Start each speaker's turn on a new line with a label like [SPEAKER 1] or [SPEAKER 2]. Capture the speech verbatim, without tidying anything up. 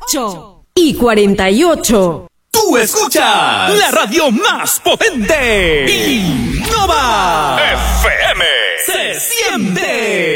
[SPEAKER 1] ocho y cuarenta y ocho.
[SPEAKER 2] Tú escuchas la radio más potente. Innova F M. Se siente.